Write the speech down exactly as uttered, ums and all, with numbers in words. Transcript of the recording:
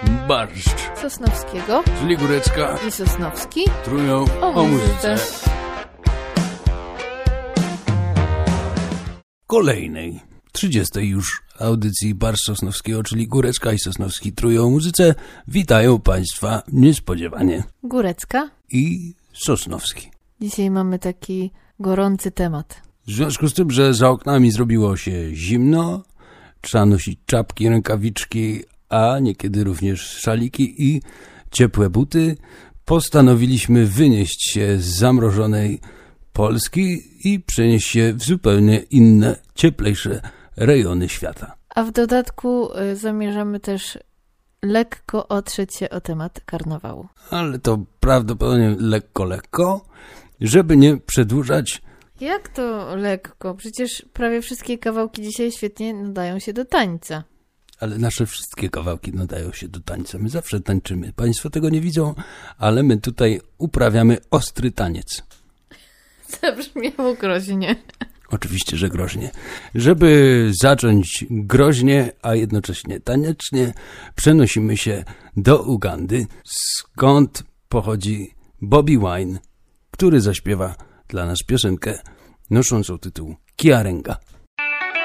Barszcz Sosnowskiego, czyli Górecka i Sosnowski trują o, o muzyce. Kolejnej, trzydziestej już audycji Barszcz Sosnowskiego, czyli Górecka i Sosnowski trują o muzyce, witają Państwa niespodziewanie Górecka i Sosnowski. Dzisiaj mamy taki gorący temat. W związku z tym, że za oknami zrobiło się zimno, trzeba nosić czapki, rękawiczki, a niekiedy również szaliki i ciepłe buty, postanowiliśmy wynieść się z zamrożonej Polski i przenieść się w zupełnie inne, cieplejsze rejony świata. A w dodatku y, zamierzamy też lekko otrzeć się o temat karnawału. Ale to prawdopodobnie lekko, lekko, żeby nie przedłużać. Jak to lekko? Przecież prawie wszystkie kawałki dzisiaj świetnie nadają się do tańca. Ale nasze wszystkie kawałki nadają się do tańca. My zawsze tańczymy. Państwo tego nie widzą, ale my tutaj uprawiamy ostry taniec. Zabrzmiało groźnie. Oczywiście, że groźnie. Żeby zacząć groźnie, a jednocześnie taniecznie, przenosimy się do Ugandy, skąd pochodzi Bobi Wine, który zaśpiewa dla nas piosenkę noszącą tytuł Kiarenga.